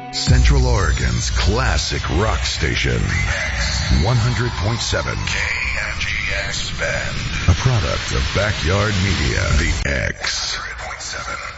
Central Oregon's classic rock station. 100.7 KNGX Bend. A product of Backyard Media. The X. 100.7.